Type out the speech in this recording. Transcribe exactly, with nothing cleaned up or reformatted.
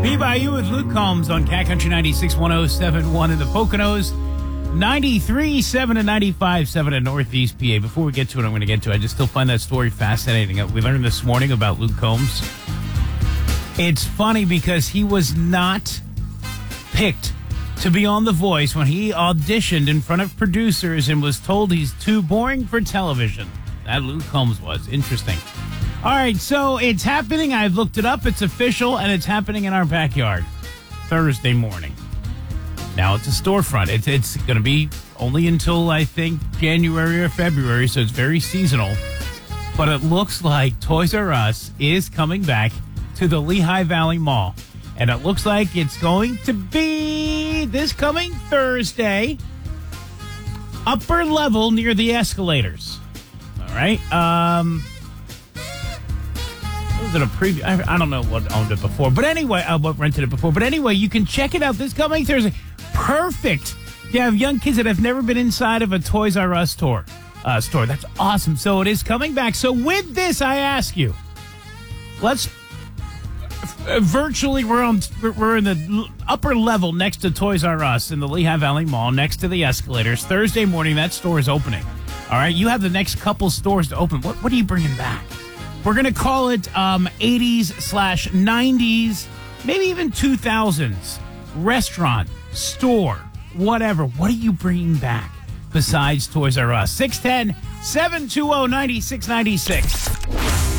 Be By You with Luke Combs on Cat Country ninety-six point one oh seven point one in the Poconos, ninety-three point seven and ninety-five point seven in Northeast P A. Before we get to it, I'm going to get to it. I just still find that story fascinating. We learned this morning about Luke Combs. It's funny because he was not picked to be on The Voice when he auditioned in front of producers and was told he's too boring for television. That Luke Combs was. Interesting. All right, so it's happening. I've looked it up. It's official, and it's happening in our backyard Thursday morning. Now, it's a storefront. It's, it's going to be only until, I think, January or February, so it's very seasonal. But it looks like Toys R Us is coming back to the Lehigh Valley Mall. And it looks like it's going to be this coming Thursday, upper level near the escalators. All right. Um, was it a preview? I, I don't know what owned it before. But anyway, uh, what rented it before. But anyway, you can check it out this coming Thursday. Perfect. You have young kids that have never been inside of a Toys R Us store. Uh, store. That's awesome. So it is coming back. So with this, I ask you, let's uh, virtually we're on we're in the upper level next to Toys R Us in the Lehigh Valley Mall, next to the escalators. Thursday morning, that store is opening. All right, you have the next couple stores to open. What what are you bringing back? We're gonna call it um, eighties slash nineties, maybe even two thousands restaurant, store, whatever. What are you bringing back besides Toys R Us? six one zero, seven two zero, nine six nine six.